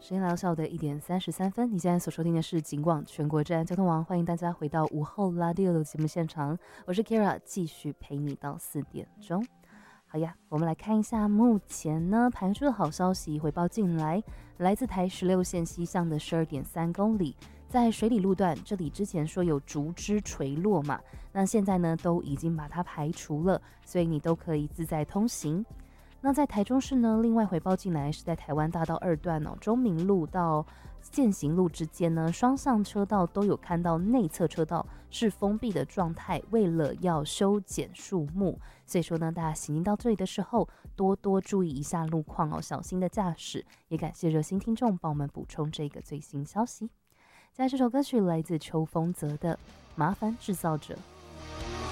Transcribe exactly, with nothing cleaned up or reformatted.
时间来到下午的一点三十三分，你现在所收听的是警广全国治安交通网，欢迎大家回到午后拉第二的节目现场，我是 Kira， 继续陪你到四点钟。好呀，我们来看一下目前呢盘出的好消息回报进来，来自台十六线西向的十二点三公里，在水里路段，这里之前说有竹枝垂落嘛，那现在呢都已经把它排除了，所以你都可以自在通行。那在台中市呢，另外回报进来是在台湾大道二段哦，中明路到践行路之间呢，双向车道都有看到内侧车道是封闭的状态，为了要修剪树木，所以说呢，大家行进到这里的时候，多多注意一下路况哦，小心的驾驶。也感谢热心听众帮我们补充这个最新消息。接下来这首歌曲来自邱锋泽的《麻烦制造者》。